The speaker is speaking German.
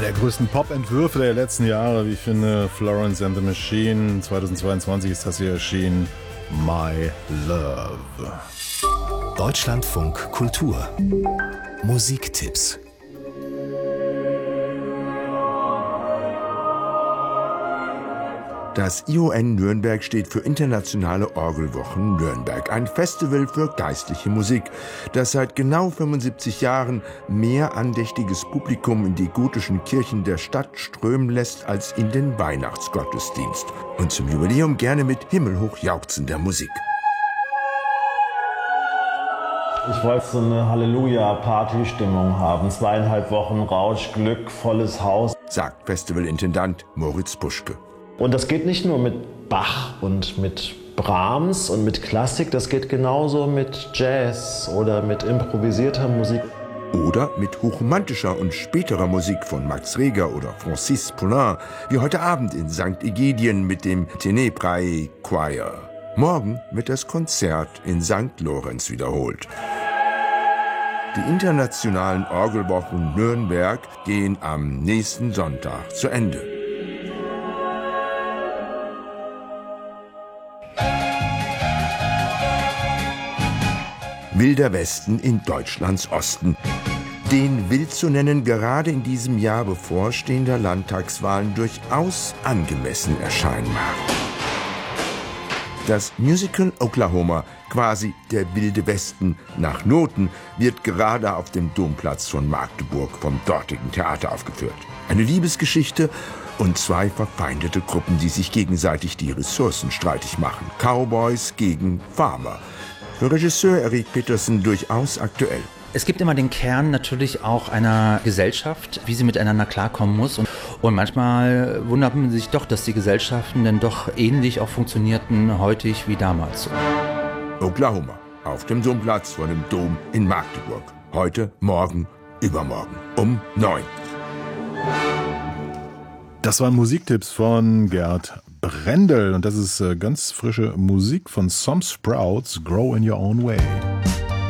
Der größten Pop-Entwürfe der letzten Jahre, wie ich finde, Florence and the Machine. 2022 ist das hier erschienen, My Love. Deutschlandfunk Kultur. Musiktipps. Das ION Nürnberg steht für Internationale Orgelwochen Nürnberg, ein Festival für geistliche Musik, das seit genau 75 Jahren mehr andächtiges Publikum in die gotischen Kirchen der Stadt strömen lässt als in den Weihnachtsgottesdienst. Und zum Jubiläum gerne mit himmelhoch jauchzender Musik. Ich wollte so eine Halleluja-Party-Stimmung haben. 2,5 Wochen Rausch, Glück, volles Haus, sagt Festivalintendant Moritz Puschke. Und das geht nicht nur mit Bach und mit Brahms und mit Klassik, das geht genauso mit Jazz oder mit improvisierter Musik. Oder mit hochromantischer und späterer Musik von Max Reger oder Francis Poulenc, wie heute Abend in St. Egidien mit dem Tenebrae Choir. Morgen wird das Konzert in St. Lorenz wiederholt. Die internationalen Orgelwochen Nürnberg gehen am nächsten Sonntag zu Ende. Wilder Westen in Deutschlands Osten. Den wild zu nennen gerade in diesem Jahr bevorstehender Landtagswahlen durchaus angemessen erscheinen mag. Das Musical Oklahoma, quasi der Wilde Westen nach Noten, wird gerade auf dem Domplatz von Magdeburg vom dortigen Theater aufgeführt. Eine Liebesgeschichte und zwei verfeindete Gruppen, die sich gegenseitig die Ressourcen streitig machen. Cowboys gegen Farmer. Für Regisseur Erik Petersen durchaus aktuell. Es gibt immer den Kern natürlich auch einer Gesellschaft, wie sie miteinander klarkommen muss. Und manchmal wundert man sich doch, dass die Gesellschaften denn doch ähnlich auch funktionierten heutig wie damals. Oklahoma, auf dem Domplatz vor dem Dom in Magdeburg. Heute, morgen, übermorgen um 9. Das waren Musiktipps von Gerd Brendel und das ist ganz frische Musik von Some Sprouts, Grow in Your Own Way.